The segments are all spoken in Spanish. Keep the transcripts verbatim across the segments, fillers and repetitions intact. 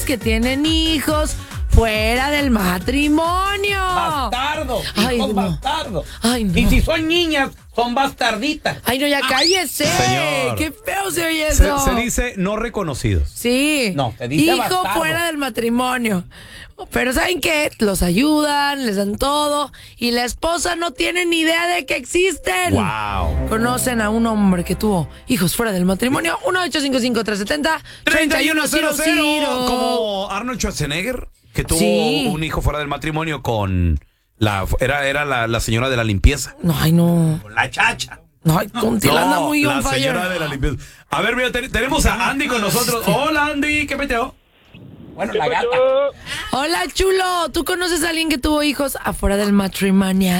que tienen hijos fuera del matrimonio. Bastardo. Ay, Hijos no. bastardos. Ay, no. Y si son niñas, son bastarditas. Ay, no, ya cállese. Señor. Qué feo se oye Se, eso. se dice no reconocidos. Sí. No, se dice hijo bastardo. fuera del matrimonio. Pero ¿saben qué? Los ayudan, les dan todo y la esposa no tiene ni idea de que existen. Wow. ¿Conocen a un hombre que tuvo hijos fuera del matrimonio? uno ocho cinco cinco, tres siete cero, treinta y uno cero cero. cero. Como Arnold Schwarzenegger, que tuvo Sí. un hijo fuera del matrimonio con la era, era la, la señora de la limpieza. No, ay, no. Con la chacha. No, ay, contigo anda muy la on fire. señora de la limpieza. A ver, mira, te- tenemos a Andy con nosotros. Hola, Andy, ¿qué peteo? Bueno, la gata. Hola, chulo. ¿Tú conoces a alguien que tuvo hijos afuera del matrimonio?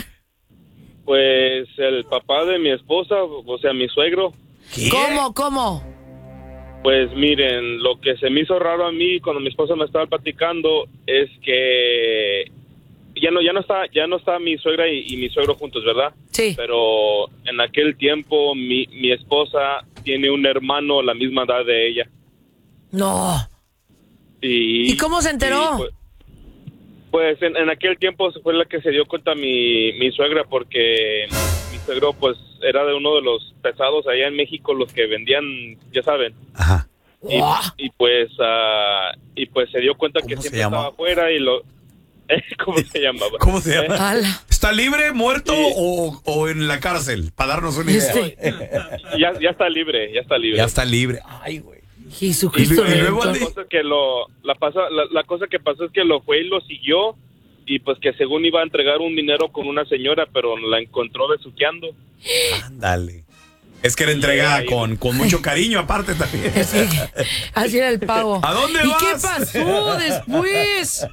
Pues el papá de mi esposa, o sea, mi suegro. ¿Qué? ¿Cómo, cómo? Pues miren, lo que se me hizo raro a mí cuando mi esposa me estaba platicando es que ya no ya no está ya no está mi suegra y, y mi suegro juntos, ¿verdad? Sí. Pero en aquel tiempo mi, mi esposa tiene un hermano la misma edad de ella. No. Y, ¿Y cómo se enteró? y, pues pues en, en aquel tiempo fue la que se dio cuenta mi, mi suegra, porque mi suegro pues era de uno de los pesados allá en México, los que vendían, ya saben. Ajá. Y, Guau. y pues ah, y pues se dio cuenta que ¿Cómo se siempre llama? estaba afuera y lo ¿cómo se llamaba? ¿Cómo se llama? Ala. ¿Está libre, muerto Sí. o, o en la cárcel? Para darnos una idea. Este, Ya, ya está libre, ya está libre. Ya está libre. Ay, güey. Jesucristo. Y luego- y luego redentor. La cosa que lo la pasa la, la cosa que pasó es que lo fue y lo siguió, y pues que según iba a entregar un dinero con una señora, pero la encontró besuqueando. Ándale. Es que le entrega ahí- con, con mucho cariño, aparte también. Sí, así era el pago. ¿A dónde ¿Y vas? qué pasó después?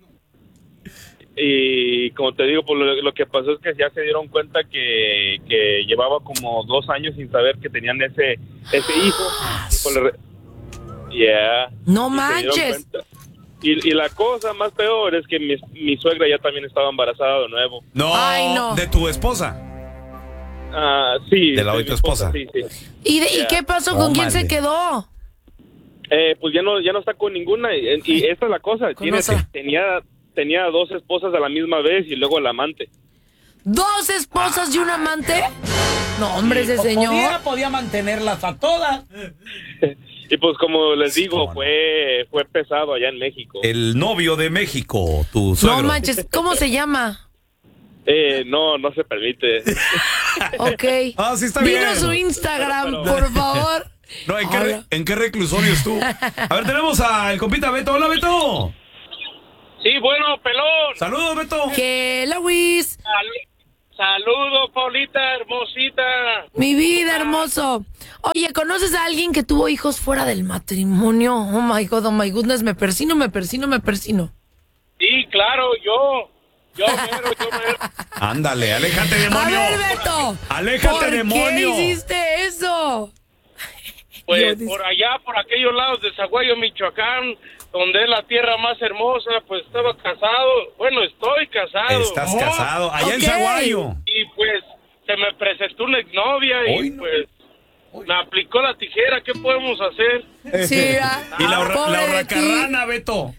Y como te digo, pues lo, lo que pasó es que ya se dieron cuenta que, que llevaba como dos años sin saber que tenían ese ese hijo. Y pues le re- Yeah. No Y se dieron manches. cuenta. Y, y la cosa más peor es que mi, mi suegra ya también estaba embarazada de nuevo. No, Ay, no. de tu esposa. Ah, sí. ¿De la de mi tu esposa? Sí, sí. ¿Y, de- ¿y Ya. qué pasó? ¿Con quién Tómale. se quedó? Eh, pues ya no ya no está con ninguna, y, y esta es la cosa. Con Tiene, otra. tenía tenía dos esposas a la misma vez y luego el amante. ¿Dos esposas y un amante? No, hombre, ese señor. Podía, podía mantenerlas a todas. Y pues como les Sí, digo, cómo no. fue fue pesado allá en México. El novio de México, tu suegro. No manches, ¿cómo se llama? Eh, no, no se permite. Ok. Ah, sí está bien. Dinos su Instagram, Pero- pero- por favor. No, ¿en qué, re- Hola. ¿en qué reclusorio estuvo? A ver, tenemos al compita Beto. Hola, Beto. Sí, bueno, pelón. Saludos, Beto. Que la Luis, Saludos, Paulita, hermosita. mi vida hermoso. Oye, ¿conoces a alguien que tuvo hijos fuera del matrimonio? Oh my God, oh my goodness, me persino, me persino, me persino. Sí, claro, yo. Yo mero, yo mero. Ándale, aléjate, A demonio. ver, Beto. Aléjate, ¿por demonio. qué hiciste eso? Pues Yo dis- por allá, por aquellos lados de Zaguayo, Michoacán, donde es la tierra más hermosa, pues estaba casado. Bueno, estoy casado. Estás ¿no? casado. Allá en Ok. Zaguayo. Y pues se me presentó una exnovia y Hoy no. pues me aplicó la tijera. ¿Qué podemos hacer? Sí, ah, Y la, hurra- pobre la de ti. hurracarrana, Beto.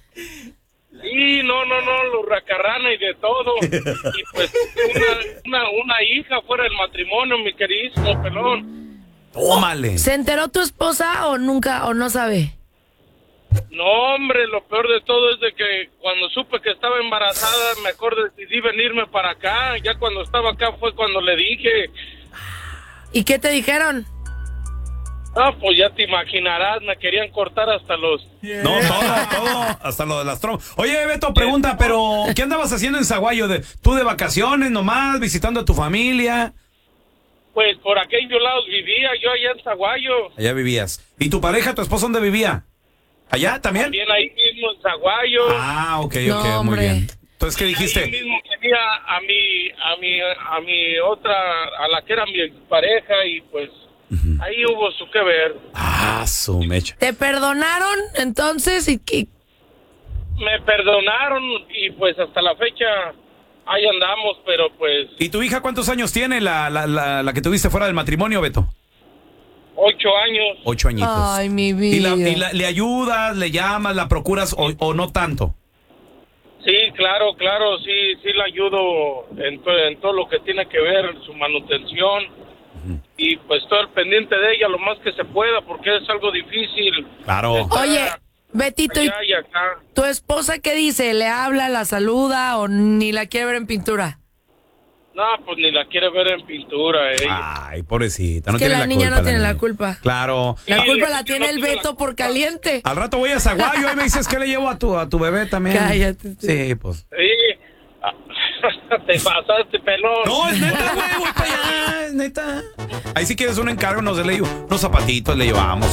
Y no, no, no, lo racarrana y de todo. Y pues una, una, una hija fuera del matrimonio, mi queridísimo pelón. Tómale. ¿Se enteró tu esposa o nunca, o no sabe? No, hombre, lo peor de todo es de que cuando supe que estaba embarazada, mejor decidí venirme para acá. Ya cuando estaba acá fue cuando le dije, ¿Y qué te dijeron? ah, pues ya te imaginarás, me querían cortar hasta los... No, todo, todo, hasta lo de las trombas. Oye, Beto, pregunta, pero ¿qué andabas haciendo en Zaguayo? De, ¿Tú de vacaciones nomás, visitando a tu familia? Pues por aquellos lados vivía, yo allá en Zaguayo. Allá vivías. ¿Y tu pareja, tu esposa, dónde vivía? ¿Allá también? También ahí mismo en Zaguayo. Ah, ok, No, ok, muy hombre. bien. Entonces, ¿qué Ahí dijiste? mismo tenía a mi, a mi, a mi otra, a la que era mi pareja, y pues ahí hubo su que ver. Ah, su mecha. ¿Te perdonaron entonces? ¿Y qué? Me perdonaron y pues hasta la fecha ahí andamos, pero pues ¿Y tu hija cuántos años tiene, la, la, la, la que tuviste fuera del matrimonio, Beto? ocho años. Ocho añitos. Ay, mi vida. ¿Y, la, y la- le ayudas, le llamas, la procuras o, o no tanto? Sí, claro, claro, sí, sí la ayudo en, to- en todo lo que tiene que ver su manutención. Y pues estoy al pendiente de ella lo más que se pueda porque es algo difícil. Claro. Estar Oye, Betito, ¿y allá y acá. tu esposa qué dice? ¿Le habla, la saluda o ni la quiere ver en pintura? No, pues ni la quiere ver en pintura. Ella. Ay, pobrecita. No Es que tiene la la niña culpa, no tiene la niña. culpa. Claro. La Sí, culpa le- la tiene no el tiene la Beto por culpa. caliente. Al rato voy a Zaguayo, ahí me dices que le llevo a tu, a tu bebé también. Cállate. Sí, pues. Sí. Ah, te pasaste, pelón. No, es neta, güey, voy para allá, es neta. Ahí si quieres un encargo, nos le llevo unos zapatitos, le llevamos.